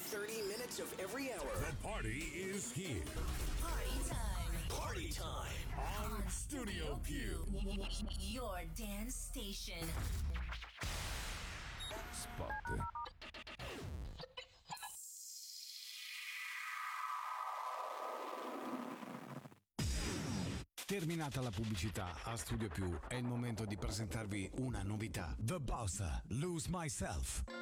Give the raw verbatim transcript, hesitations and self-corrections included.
thirty minutes of every hour. The party is here. Party time. Party time. On Studio Q. Your dance station. Spot. Terminata la pubblicità, a Studio Più è il momento di presentarvi una novità. The Boss, Lose Myself.